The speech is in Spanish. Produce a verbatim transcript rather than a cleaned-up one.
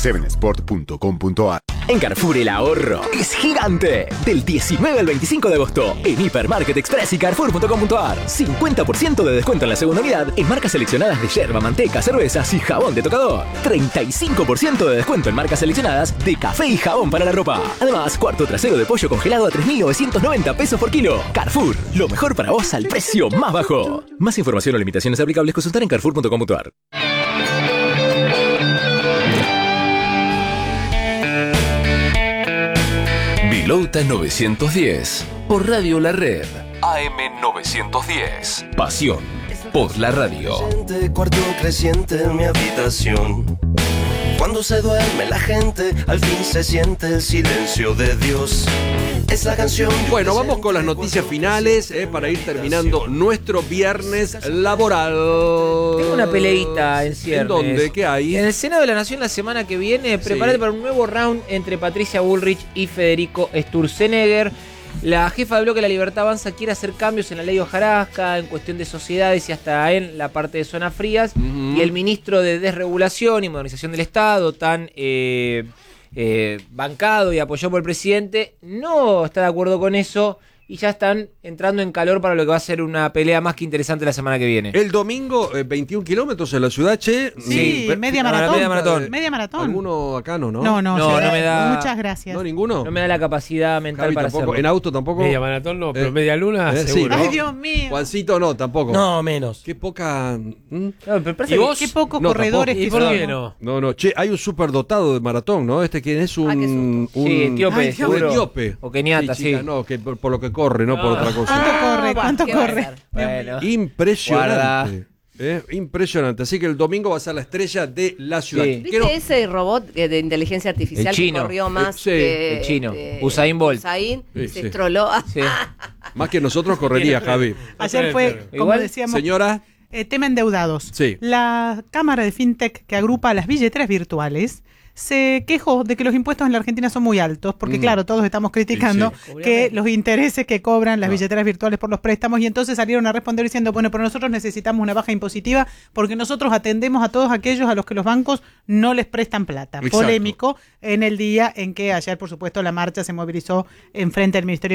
siete sport punto com punto a r. En Carrefour el ahorro es gigante. Del diecinueve al veinticinco de agosto, en Hipermarket Express y Carrefour punto com punto a r. cincuenta por ciento de descuento en la segunda unidad en marcas seleccionadas de yerba, manteca, cervezas y jabón de tocador. treinta y cinco por ciento de descuento en marcas seleccionadas de café y jabón para la ropa. Además, cuarto trasero de pollo congelado a tres mil novecientos noventa pesos por kilo. Carrefour, lo mejor para vos al precio más bajo. Más información o limitaciones aplicables consultar en carrefour punto com punto a r. Vilauta novecientos diez, por Radio La Red, A M novecientos diez. Pasión por la radio. Cuarto creciente en mi habitación. Cuando se duerme la gente, al fin se siente el silencio de Dios. Es la canción. Bueno, vamos con las noticias finales eh, para ir terminando nuestro viernes laboral. Tengo una peleita en ciernes. ¿En dónde? ¿Qué hay? En el Senado de la Nación la semana que viene, prepárate Sí. para un nuevo round entre Patricia Bullrich y Federico Sturzenegger. La jefa de bloque de La Libertad Avanza quiere hacer cambios en la ley hojarasca, en cuestión de sociedades y hasta en la parte de zonas frías. Uh-huh. Y el ministro de Desregulación y Modernización del Estado, tan eh, eh, bancado y apoyado por el presidente, no está de acuerdo con eso. Y ya están entrando en calor para lo que va a ser una pelea más que interesante la semana que viene. El domingo, eh, veintiún kilómetros en la ciudad, che. Sí, mm, media maratón. Media maratón. Media maratón. ¿Alguno acá no, no? No, no, No, sí. no me da- Muchas gracias. ¿No, ninguno? No me da la capacidad mental Javi para tampoco. hacerlo. ¿En auto tampoco? Media maratón no, pero Eh, media luna eh, sí, seguro. ¿no? Ay, Dios mío. Juancito no, tampoco. No, menos. Qué poca... ¿Mm? No, pero parece ¿Y que- vos? Qué pocos No, corredores tampoco. que ¿Y por somos. qué no? No, no. Che, hay un superdotado de maratón, ¿no? Este que es un... Ah, qué un Sí, etíope, Ay, Dios. seguro. Un etíope. O keniata, sí. chica, no, que por, por lo que corre, no, por otra cosa. ¿Cuánto corre? Ah, ¿Cuánto ¿qué va a corre? hacer? Bueno. Impresionante. Eh, impresionante. Así que el domingo va a ser la estrella de la ciudad. Sí. ¿Viste Quiero- ese robot eh, de inteligencia artificial El chino. que corrió más Eh, sí, que el chino. este, Usain Bolt. Usain, Sí, se sí. estroló. Sí. Más que nosotros correría, Javi. Ayer fue, como Igual, decíamos, Señora, eh, tema endeudados. Sí. La Cámara de FinTech que agrupa las billeteras virtuales se quejó de que los impuestos en la Argentina son muy altos, porque Mm. claro, todos estamos criticando Sí, que los intereses que cobran las Ah. billeteras virtuales por los préstamos, y entonces salieron a responder diciendo, bueno, pero nosotros necesitamos una baja impositiva porque nosotros atendemos a todos aquellos a los que los bancos no les prestan plata. Exacto. Polémico en el día en que ayer, por supuesto, la marcha se movilizó enfrente del Ministerio